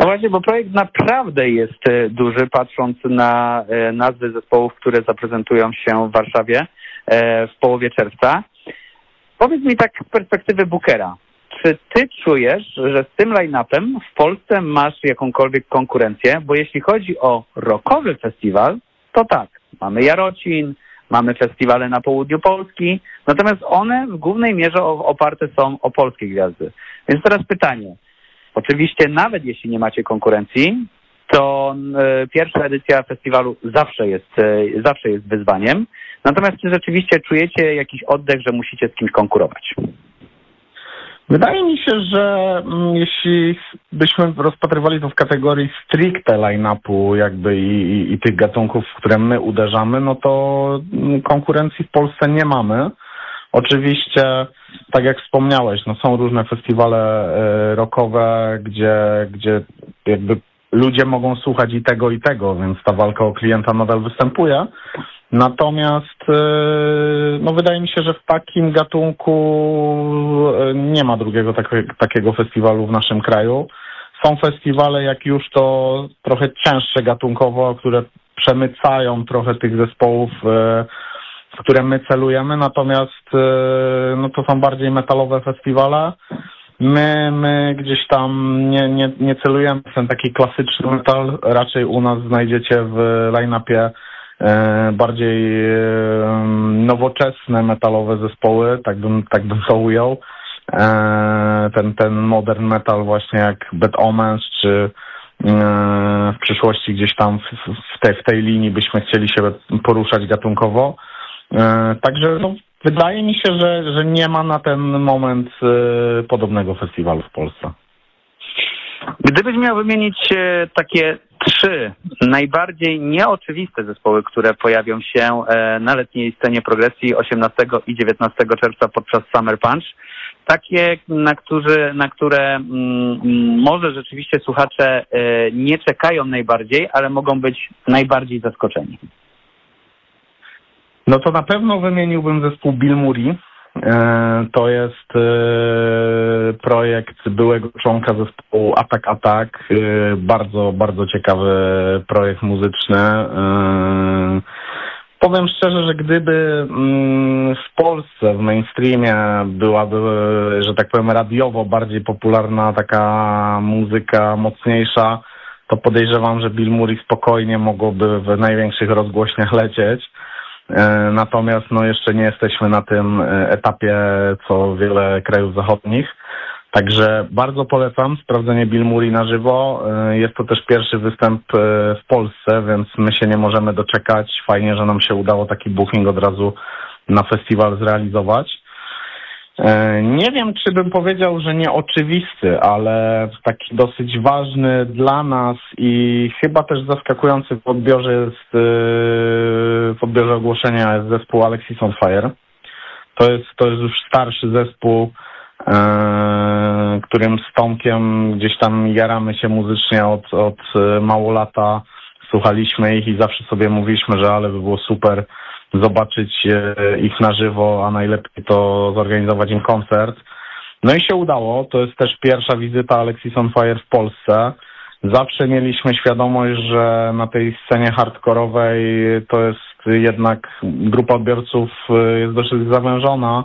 właśnie, bo projekt naprawdę jest duży, patrząc na nazwy zespołów, które zaprezentują się w Warszawie w połowie czerwca. Powiedz mi tak z perspektywy bookera, czy ty czujesz, że z tym line-upem w Polsce masz jakąkolwiek konkurencję? Bo jeśli chodzi o rockowy festiwal, to tak, mamy Jarocin, mamy festiwale na południu Polski, natomiast one w głównej mierze oparte są o polskie gwiazdy. Więc teraz pytanie. Oczywiście nawet jeśli nie macie konkurencji, to pierwsza edycja festiwalu zawsze jest wyzwaniem. Natomiast czy rzeczywiście czujecie jakiś oddech, że musicie z kimś konkurować? Wydaje mi się, że jeśli byśmy rozpatrywali to w kategorii stricte line-upu jakby i tych gatunków, w które my uderzamy, no to konkurencji w Polsce nie mamy. Oczywiście, tak jak wspomniałeś, no są różne festiwale rockowe, gdzie jakby ludzie mogą słuchać i tego, więc ta walka o klienta nadal występuje. Natomiast no wydaje mi się, że w takim gatunku nie ma drugiego takiego festiwalu w naszym kraju. Są festiwale, jak już to trochę cięższe gatunkowo, które przemycają trochę tych zespołów, w które my celujemy, natomiast no to są bardziej metalowe festiwale. My gdzieś tam nie celujemy w ten taki klasyczny metal, raczej u nas znajdziecie w line-upie bardziej nowoczesne metalowe zespoły, tak bym to ujął. Ten modern metal właśnie jak Bad Omens, czy w przyszłości gdzieś tam w tej linii byśmy chcieli się poruszać gatunkowo. Także no, wydaje mi się, że nie ma na ten moment podobnego festiwalu w Polsce. Gdybyś miał wymienić takie 3 najbardziej nieoczywiste zespoły, które pojawią się na letniej scenie progresji 18 i 19 czerwca podczas Summer Punch, takie, na które może rzeczywiście słuchacze nie czekają najbardziej, ale mogą być najbardziej zaskoczeni. No to na pewno wymieniłbym zespół Bill Murray. To jest projekt byłego członka zespołu Attack Attack. Bardzo, bardzo ciekawy projekt muzyczny. Powiem szczerze, że gdyby w Polsce, w mainstreamie byłaby, że tak powiem, radiowo bardziej popularna taka muzyka mocniejsza, to podejrzewam, że Bill Murray spokojnie mogłoby w największych rozgłośniach lecieć. Natomiast no jeszcze nie jesteśmy na tym etapie, co wiele krajów zachodnich. Także bardzo polecam sprawdzenie Bill Murray na żywo. Jest to też pierwszy występ w Polsce, więc my się nie możemy doczekać. Fajnie, że nam się udało taki booking od razu na festiwal zrealizować. Nie wiem, czy bym powiedział, że nieoczywisty, ale taki dosyć ważny dla nas i chyba też zaskakujący w odbiorze ogłoszenia jest zespół Alexis on Fire. To jest już starszy zespół, którym z Tomkiem gdzieś tam jaramy się muzycznie od mało lata. Słuchaliśmy ich i zawsze sobie mówiliśmy, że ale by było super zobaczyć ich na żywo, a najlepiej to zorganizować im koncert. No i się udało. To jest też pierwsza wizyta Alexis on Fire w Polsce. Zawsze mieliśmy świadomość, że na tej scenie hardkorowej to jest jednak grupa odbiorców jest dosyć zawężona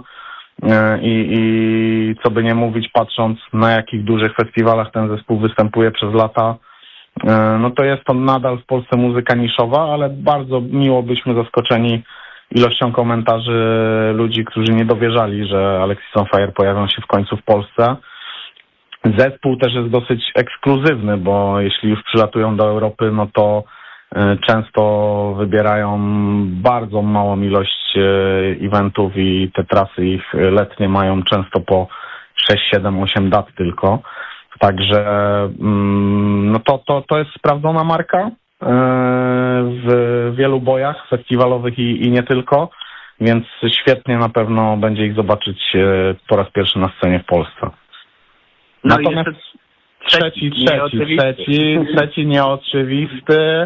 i co by nie mówić, patrząc na jakich dużych festiwalach ten zespół występuje przez lata, no to jest to nadal w Polsce muzyka niszowa, ale bardzo miło byliśmy zaskoczeni ilością komentarzy ludzi, którzy nie dowierzali, że Alexis on Fire pojawią się w końcu w Polsce. Zespół też jest dosyć ekskluzywny, bo jeśli już przylatują do Europy, no to często wybierają bardzo małą ilość eventów i te trasy ich letnie mają często po 6, 7, 8 dat tylko. Także no to jest sprawdzona marka w wielu bojach festiwalowych i nie tylko, więc świetnie na pewno będzie ich zobaczyć po raz pierwszy na scenie w Polsce. No natomiast trzeci nieoczywisty,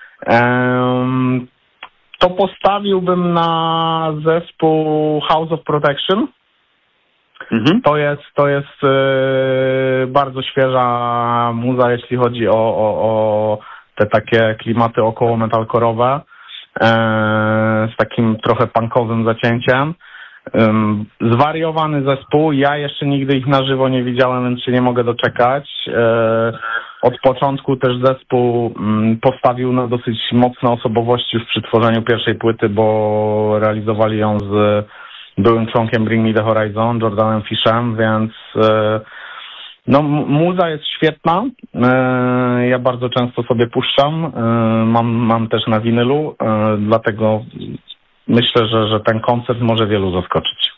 to postawiłbym na zespół House of Protection. To jest bardzo świeża muza, jeśli chodzi o te takie klimaty około metalkorowe, z takim trochę punkowym zacięciem. Zwariowany zespół, ja jeszcze nigdy ich na żywo nie widziałem, więc się nie mogę doczekać. Od początku też zespół postawił na dosyć mocne osobowości już przy tworzeniu pierwszej płyty, bo realizowali ją z byłym członkiem Bring Me The Horizon, Jordanem Fishem, więc no, muza jest świetna. Ja bardzo często sobie puszczam. Mam też na winylu, dlatego myślę, że ten koncert może wielu zaskoczyć.